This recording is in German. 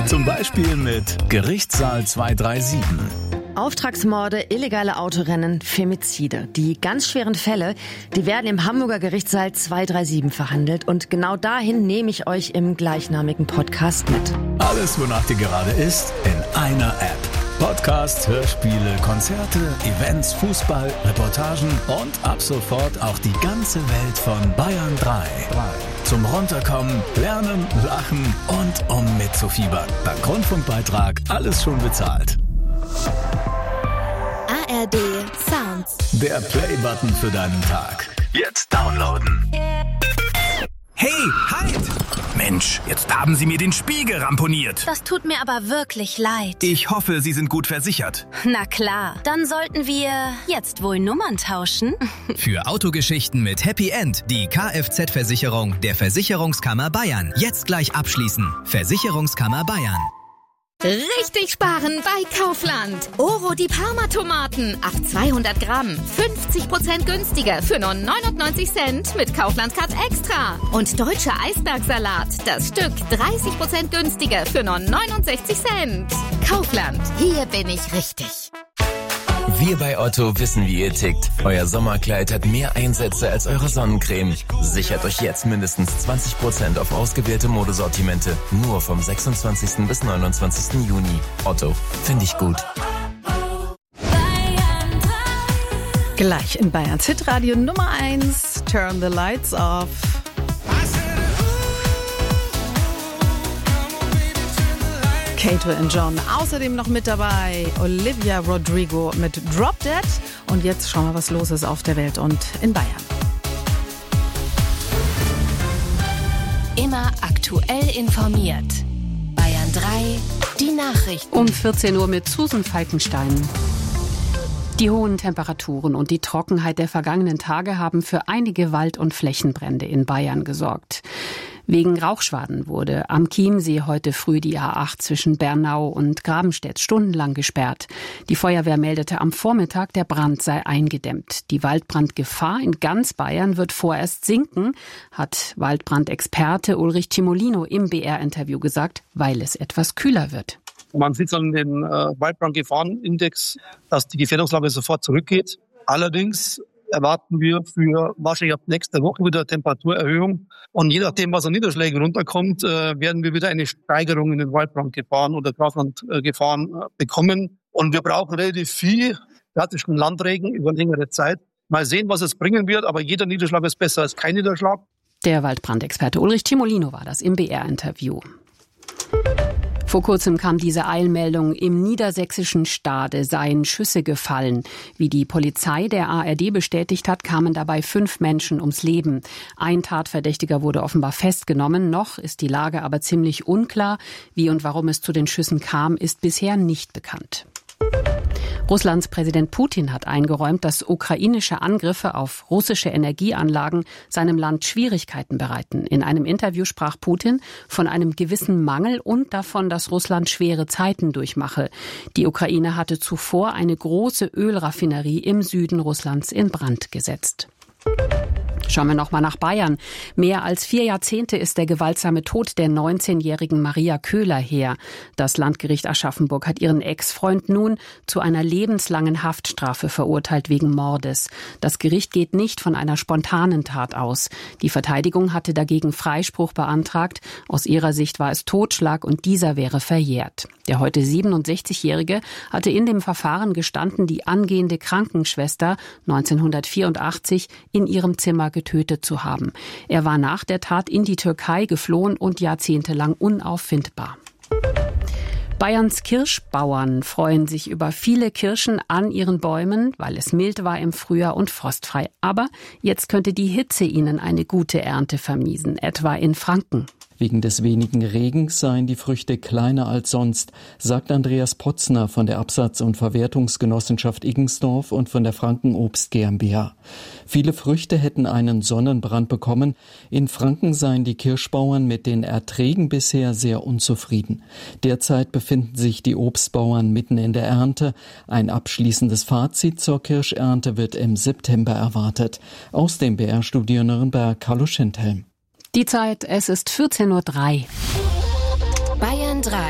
Zum Beispiel mit Gerichtssaal 237. Auftragsmorde, illegale Autorennen, Femizide. Die ganz schweren Fälle, die werden im Hamburger Gerichtssaal 237 verhandelt. Und genau dahin nehme ich euch im gleichnamigen Podcast mit. Alles, wonach dir gerade ist, in einer App. Podcasts, Hörspiele, Konzerte, Events, Fußball, Reportagen und ab sofort auch die ganze Welt von Bayern 3. Zum Runterkommen, Lernen, Lachen und um mitzufiebern. Dank Rundfunkbeitrag alles schon bezahlt. ARD Sounds. Der Play-Button für deinen Tag. Jetzt downloaden. Hey, halt! Mensch, jetzt haben Sie mir den Spiegel ramponiert. Das tut mir aber wirklich leid. Ich hoffe, Sie sind gut versichert. Na klar, dann sollten wir jetzt wohl Nummern tauschen. Für Autogeschichten mit Happy End die Kfz-Versicherung der Versicherungskammer Bayern. Jetzt gleich abschließen. Versicherungskammer Bayern. Richtig sparen bei Kaufland. Oro die Parma-Tomaten auf 200 Gramm. 50% günstiger für nur 99 Cent mit Kaufland Card Extra. Und deutscher Eisbergsalat. Das Stück 30% günstiger für nur 69 Cent. Kaufland. Hier bin ich richtig. Wir bei Otto wissen, wie ihr tickt. Euer Sommerkleid hat mehr Einsätze als eure Sonnencreme. Sichert euch jetzt mindestens 20% auf ausgewählte Modesortimente. Nur vom 26. bis 29. Juni. Otto, finde ich gut. Gleich in Bayerns Hitradio Nummer 1. Turn the Lights Off. Kato und John. Außerdem noch mit dabei Olivia Rodrigo mit Drop Dead. Und jetzt schauen wir, was los ist auf der Welt und in Bayern. Immer aktuell informiert. Bayern 3, die Nachrichten. Um 14 Uhr mit Susan Falkenstein. Die hohen Temperaturen und die Trockenheit der vergangenen Tage haben für einige Wald- und Flächenbrände in Bayern gesorgt. Wegen Rauchschwaden wurde am Chiemsee heute früh die A8 zwischen Bernau und Grabenstedt stundenlang gesperrt. Die Feuerwehr meldete am Vormittag, der Brand sei eingedämmt. Die Waldbrandgefahr in ganz Bayern wird vorerst sinken, hat Waldbrandexperte Ulrich Cimolino im BR-Interview gesagt, weil es etwas kühler wird. Man sieht an den Waldbrandgefahrenindex, dass die Gefährdungslage sofort zurückgeht. Allerdings erwarten wir für wahrscheinlich ab nächster Woche wieder Temperaturerhöhung. Und je nachdem, was an Niederschlägen runterkommt, werden wir wieder eine Steigerung in den Waldbrandgefahren oder Graslandgefahren bekommen. Und wir brauchen relativ viel klassischen Landregen über längere Zeit. Mal sehen, was es bringen wird, aber jeder Niederschlag ist besser als kein Niederschlag. Der Waldbrandexperte Ulrich Cimolino war das im BR-Interview. Vor kurzem kam diese Eilmeldung, im niedersächsischen Stade seien Schüsse gefallen. Wie die Polizei der ARD bestätigt hat, kamen dabei 5 Menschen ums Leben. Ein Tatverdächtiger wurde offenbar festgenommen. Noch ist die Lage aber ziemlich unklar. Wie und warum es zu den Schüssen kam, ist bisher nicht bekannt. Russlands Präsident Putin hat eingeräumt, dass ukrainische Angriffe auf russische Energieanlagen seinem Land Schwierigkeiten bereiten. In einem Interview sprach Putin von einem gewissen Mangel und davon, dass Russland schwere Zeiten durchmache. Die Ukraine hatte zuvor eine große Ölraffinerie im Süden Russlands in Brand gesetzt. Schauen wir noch mal nach Bayern. Mehr als 4 Jahrzehnte ist der gewaltsame Tod der 19-jährigen Maria Köhler her. Das Landgericht Aschaffenburg hat ihren Ex-Freund nun zu einer lebenslangen Haftstrafe verurteilt wegen Mordes. Das Gericht geht nicht von einer spontanen Tat aus. Die Verteidigung hatte dagegen Freispruch beantragt. Aus ihrer Sicht war es Totschlag und dieser wäre verjährt. Der heute 67-Jährige hatte in dem Verfahren gestanden, die angehende Krankenschwester 1984 in ihrem Zimmer getötet zu haben. Er war nach der Tat in die Türkei geflohen und jahrzehntelang unauffindbar. Bayerns Kirschbauern freuen sich über viele Kirschen an ihren Bäumen, weil es mild war im Frühjahr und frostfrei. Aber jetzt könnte die Hitze ihnen eine gute Ernte vermiesen, etwa in Franken. Wegen des wenigen Regens seien die Früchte kleiner als sonst, sagt Andreas Potzner von der Absatz- und Verwertungsgenossenschaft Iggensdorf und von der Franken Obst GmbH. Viele Früchte hätten einen Sonnenbrand bekommen. In Franken seien die Kirschbauern mit den Erträgen bisher sehr unzufrieden. Derzeit befinden sich die Obstbauern mitten in der Ernte. Ein abschließendes Fazit zur Kirschernte wird im September erwartet. Aus dem BR-Studio Nürnberg, Carlo Schindhelm. Die Zeit, es ist 14:03 Uhr. Bayern 3